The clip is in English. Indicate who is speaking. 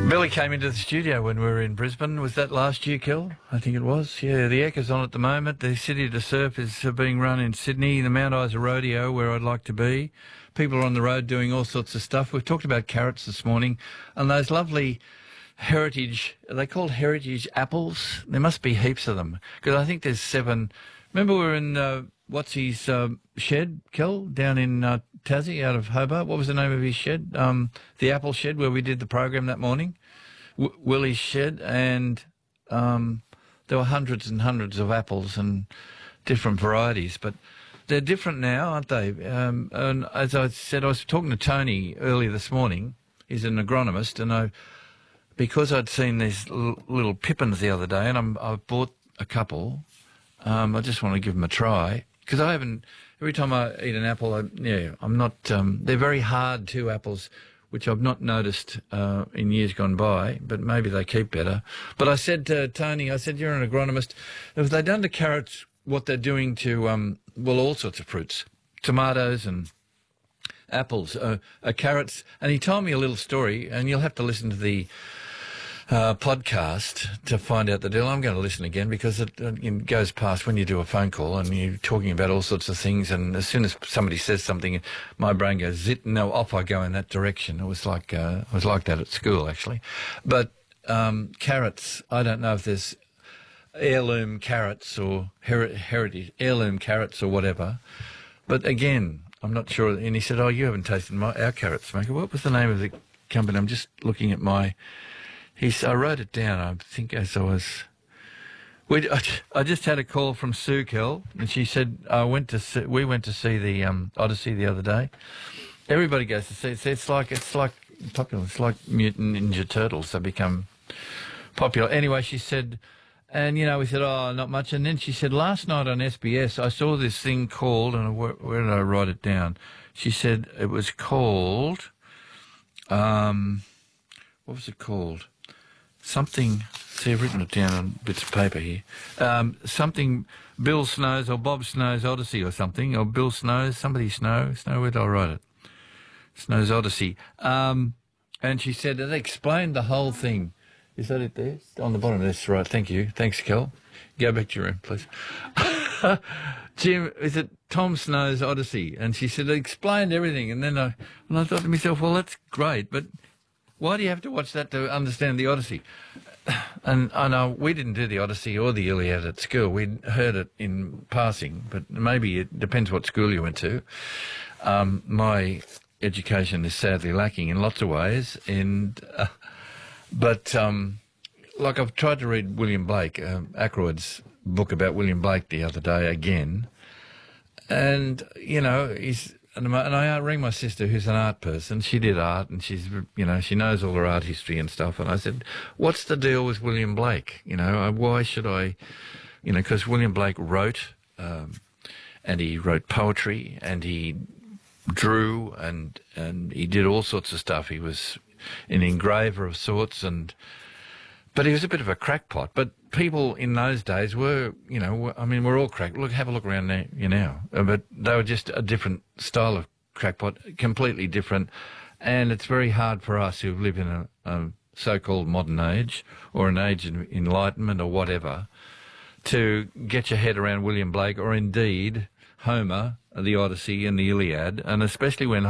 Speaker 1: Billy came into the studio when we were in Brisbane. Was that last year, Kel? I think it was. Yeah, the Eckers on at the moment. The City to Surf is being run in Sydney. The Mount Isa Rodeo, where I'd like to be. People are on the road doing all sorts of stuff. We've talked about carrots this morning and those lovely heritage, are they called heritage apples? There must be heaps of them because I think there's 7. Remember we were in what's his shed, Kel, down in Tassie out of Hobart. What was the name of his shed? The apple shed where we did the program that morning. Willie's shed, and there were hundreds and hundreds of apples and different varieties, but they're different now, aren't they? And as I said, I was talking to Tony earlier this morning. He's an agronomist, and because I'd seen these little pippins the other day, and I've bought a couple. I just want to give them a try because I haven't. Every time I eat an apple, I'm not. They're very hard too, apples, which I've not noticed in years gone by, but maybe they keep better. But I said to Tony, I said, you're an agronomist. Have they done to carrots what they're doing to, all sorts of fruits, tomatoes and apples, carrots? And he told me a little story, and you'll have to listen to the podcast to find out the deal. I'm going to listen again because it goes past when you do a phone call and you're talking about all sorts of things, and as soon as somebody says something, my brain goes zit, no, off I go in that direction. It was like that at school, actually. But carrots, I don't know if there's heirloom carrots or heritage heirloom carrots or whatever. But again, I'm not sure. And he said, "Oh, you haven't tasted our carrots, Maker." What was the name of the company? I'm just looking at my. I wrote it down, I think, as I was... I just had a call from Sue Kell, and she said, we went to see the Odyssey the other day. Everybody goes to see it. It's like popular. It's like Mutant Ninja Turtles. They become popular. Anyway, she said, and, we said, oh, not much. And then she said, last night on SBS, I saw this thing called, and where did I write it down? She said it was called... what was it called? Something, see, I've written it down on bits of paper here. Something Bill Snow's or Bob Snow's Odyssey or something, or Bill Snow's, Snow, where did I write it? Snow's Odyssey. And she said that they explained the whole thing. Is that it there? On the bottom, that's right, thank you. Thanks, Kel. Go back to your room, please. Jim, is it Tom Snow's Odyssey? And she said, it explained everything. And then I thought to myself, well, that's great, but why do you have to watch that to understand the Odyssey? And I know we didn't do the Odyssey or the Iliad at school. We'd heard it in passing, but maybe it depends what school you went to. My education is sadly lacking in lots of ways, but I've tried to read William Blake, Ackroyd's book about William Blake the other day again, and And I ring my sister, who's an art person. She did art, and she knows all her art history and stuff. And I said, "What's the deal with William Blake? Why should I?" Because William Blake wrote, and he wrote poetry, and he drew, and he did all sorts of stuff. He was an engraver of sorts, but he was a bit of a crackpot. But people in those days were, we're all crack. Look, have a look around now. But they were just a different style of crackpot, completely different. And it's very hard for us who live in a so-called modern age or an age of enlightenment or whatever to get your head around William Blake or indeed Homer, the Odyssey and the Iliad, and especially when